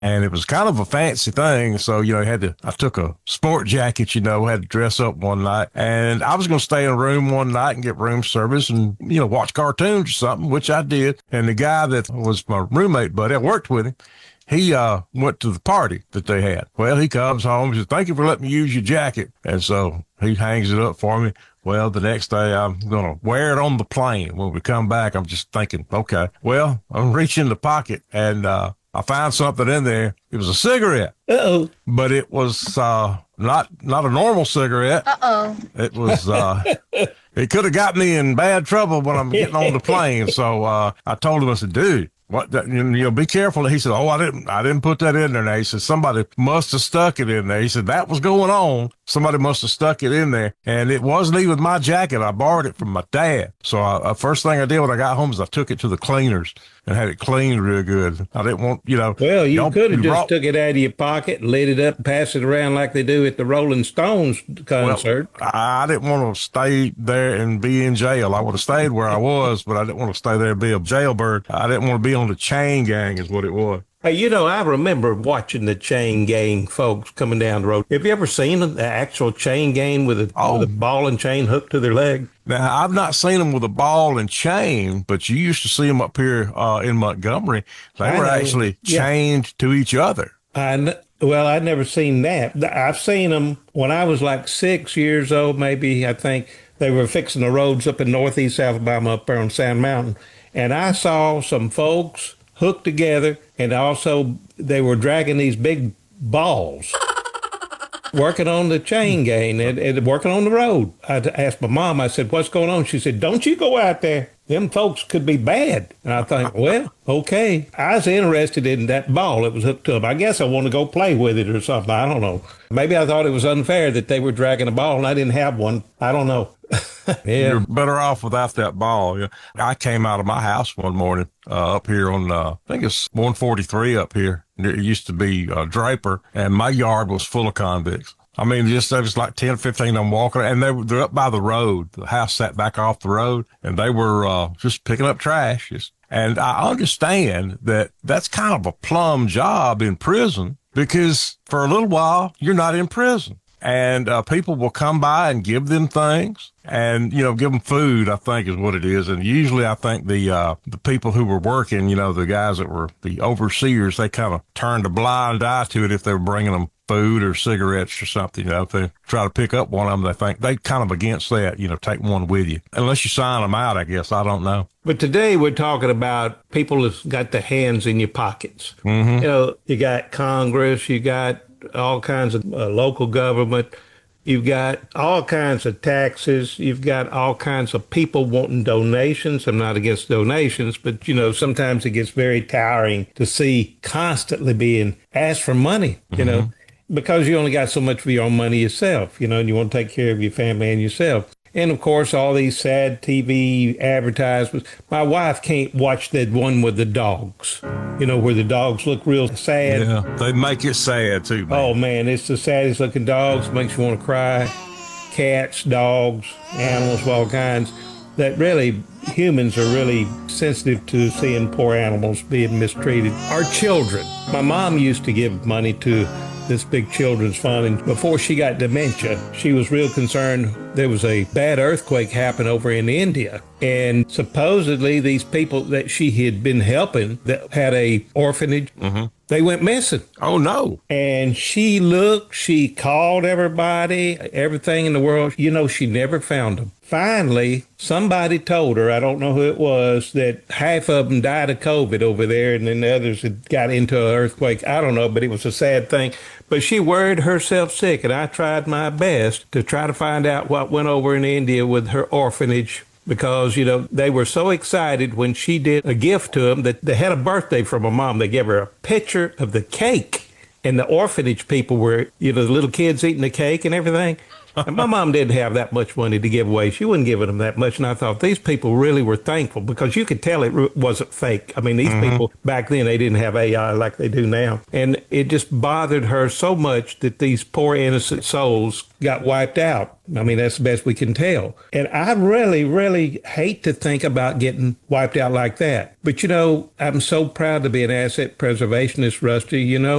And it was kind of a fancy thing. So, I took a sport jacket, had to dress up one night. And I was going to stay in a room one night and get room service and, watch cartoons or something, which I did. And the guy that was my roommate buddy, I worked with him. He went to the party that they had. Well, he comes home. He says, "Thank you for letting me use your jacket." And so he hangs it up for me. Well, the next day I'm going to wear it on the plane. When we come back, I'm just thinking, okay, well, I'm reaching the pocket and, I found something in there. It was a cigarette. Uh-oh. But it was not a normal cigarette. Uh-oh. It was it could have got me in bad trouble when I'm getting on the plane. So I told him, I said, "Dude, be careful." He said, "Oh, I didn't put that in there." Now he said, "Somebody must have stuck it in there." He said, "That was going on. Somebody must have stuck it in there." And it wasn't even my jacket. I borrowed it from my dad. So first thing I did when I got home is I took it to the cleaners and had it cleaned real good. I didn't want, Well, you could have just took it out of your pocket, lit it up, passed it around like they do at the Rolling Stones concert. Well, I didn't want to stay there and be in jail. I would have stayed where I was, but I didn't want to stay there and be a jailbird. I didn't want to be on the chain gang is what it was. Hey, I remember watching the chain gang folks coming down the road. Have you ever seen the actual chain gang with a ball and chain hooked to their leg? Now, I've not seen them with a ball and chain, but you used to see them up here in Montgomery. They were actually chained to each other. Well, I'd never seen that. I've seen them when I was like 6 years old, maybe. I think they were fixing the roads up in northeast Alabama up there on Sand Mountain. And I saw some folks hooked together, and also they were dragging these big balls, working on the chain gang and working on the road. I asked my mom, I said, "What's going on?" She said, "Don't you go out there. Them folks could be bad." And I thought, well, okay. I was interested in that ball that was hooked up. I guess I want to go play with it or something. I don't know. Maybe I thought it was unfair that they were dragging a ball and I didn't have one. I don't know. Yeah. You're better off without that ball. Yeah. I came out of my house one morning up here on, I think it's 143 up here. It used to be Draper, and my yard was full of convicts. I mean, there was like 10, 15 of them walking, and they're up by the road. The house sat back off the road, and they were just picking up trash. And I understand that that's kind of a plum job in prison because for a little while, you're not in prison. And people will come by and give them things and, give them food, I think is what it is. And usually I think the people who were working, the guys that were the overseers, they kind of turned a blind eye to it if they were bringing them food or cigarettes or something. If they try to pick up one of them, they think they kind of against that, take one with you. Unless you sign them out, I guess. I don't know. But today we're talking about people who've got their hands in your pockets. Mm-hmm. You got Congress, you got all kinds of local government. You've got all kinds of taxes. You've got all kinds of people wanting donations. I'm not against donations, but, sometimes it gets very tiring to see constantly being asked for money, because you only got so much of your own money yourself, and you want to take care of your family and yourself. And, of course, all these sad TV advertisements. My wife can't watch that one with the dogs, where the dogs look real sad. Yeah, they make it sad, too, man. Oh, man, it's the saddest looking dogs. Makes you want to cry. Cats, dogs, animals of all kinds. That really, humans are really sensitive to seeing poor animals being mistreated. Our children. My mom used to give money to this big children's fund, and before she got dementia, she was real concerned. There was a bad earthquake happen over in India, and supposedly these people that she had been helping that had a orphanage, they went missing. Oh, no. And she looked, she called everybody, everything in the world. She never found them. Finally, somebody told her, I don't know who it was, that half of them died of COVID over there, and then the others had got into an earthquake. I don't know, but it was a sad thing. But she worried herself sick, and I tried my best to try to find out what went over in India with her orphanage, because, they were so excited when she did a gift to them that they had a birthday from her mom. They gave her a picture of the cake, and the orphanage people were, the little kids eating the cake and everything. And my mom didn't have that much money to give away. She wasn't giving them that much. And I thought these people really were thankful because you could tell it wasn't fake. I mean, these people back then, they didn't have AI like they do now. And it just bothered her so much that these poor innocent souls got wiped out. I mean, that's the best we can tell. And I really, really hate to think about getting wiped out like that. But, I'm so proud to be an asset preservationist, Rusty.